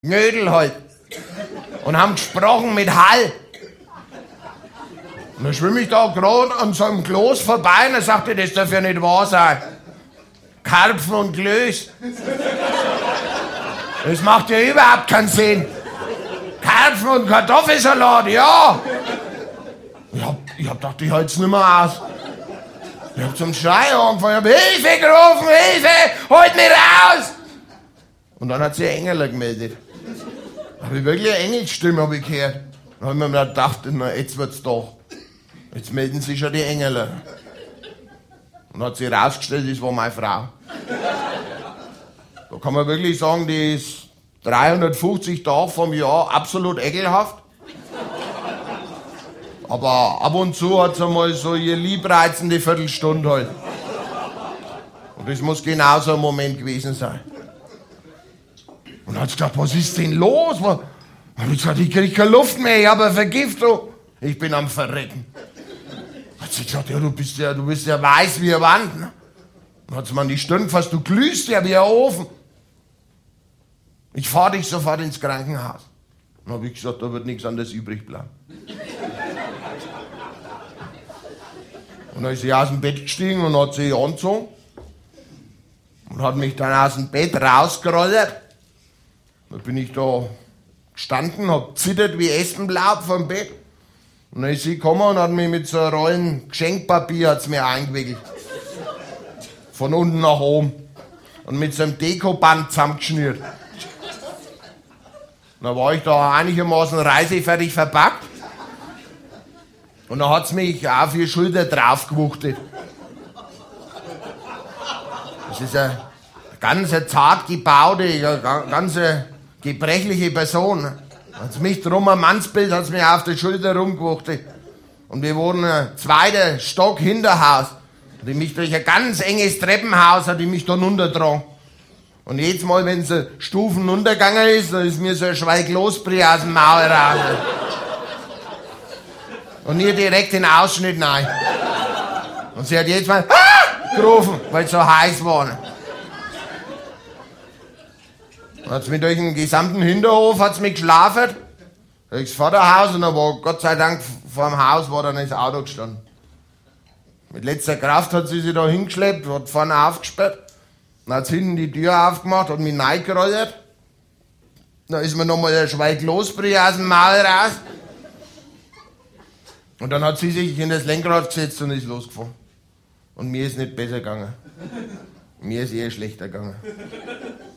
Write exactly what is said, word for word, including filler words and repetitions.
Knödel halt. Und haben gesprochen mit Hall. Und dann schwimme ich da gerade an so einem Kloß vorbei und dann sagte, das darf ja nicht wahr sein. Karpfen und Klöß. Das macht ja überhaupt keinen Sinn. Karpfen und Kartoffelsalat, ja. Ich hab, ich hab gedacht, ich halt's nicht mehr aus. Ich hab zum Schreien angefangen, ich hab Hilfe gerufen, Hilfe, holt mich raus! Und dann hat sich ein Engel gemeldet. Da hab ich wirklich eine Engelsstimme hab ich gehört. Dann hab ich mir gedacht, na, jetzt wird's doch. Jetzt melden sich schon die Engel. Und dann hat sich herausgestellt, das war meine Frau. Da kann man wirklich sagen, die ist dreihundertfünfzig Tage vom Jahr absolut ekelhaft. Aber ab und zu hat sie mal so ihr liebreizende Viertelstunde halt. Und das muss genau so ein Moment gewesen sein. Und dann hat sie gesagt, was ist denn los? Dann hab ich gesagt, ich krieg keine Luft mehr, ich habe eine Vergiftung. Ich bin am Verrecken. Dann hat sie gesagt, ja, du bist ja, du bist ja weiß wie eine Wand. Ne? Dann hat sie mir an die Stirn gefasst, du glühst ja wie ein Ofen. Ich fahr dich sofort ins Krankenhaus. Dann hab ich gesagt, da wird nichts anderes übrig bleiben. Und dann ist sie aus dem Bett gestiegen und hat sich angezogen und hat mich dann aus dem Bett rausgerollt. Dann bin ich da gestanden, hab zittert wie Espenlaub vom Bett. Und dann ist sie gekommen und hat mich mit so einer Rollen Geschenkpapier hat's mir eingewickelt. Von unten nach oben. Und mit so einem Dekoband zusammengeschnürt. Dann war ich da einigermaßen reisefertig verpackt. Und dann hat's mich auf die Schulter draufgewuchtet. Das ist eine ganz zart gebaute, eine ganz gebrechliche Person. Hat's mich drum am Mannsbild, hat's mich auf der Schulter rumgewuchtet. Und wir wohnen ein zweiter Stock Hinterhaus. Hat die mich durch ein ganz enges Treppenhaus, hat die mich da runtergetragen. Und jedes Mal, wenn sie Stufen runtergegangen ist, dann ist mir so ein Schweig Losbrie aus dem Maul raus. Und ihr direkt den Ausschnitt rein. Und sie hat jedes Mal ah! gerufen, weil es so heiß war. Dann hat sie mich durch den gesamten Hinterhof hat's mich geschlafen. Durchs Vorderhaus und dann war Gott sei Dank vor dem Haus war dann das Auto gestanden. Mit letzter Kraft hat sie sich da hingeschleppt, hat vorne aufgesperrt. Dann hat sie hinten die Tür aufgemacht, hat mich reingerollt. Dann ist mir nochmal ein Schweig Losbrie aus dem Maul raus. Und dann hat sie sich in das Lenkrad gesetzt und ist losgefahren. Und mir ist nicht besser gegangen. Mir ist eher schlechter gegangen.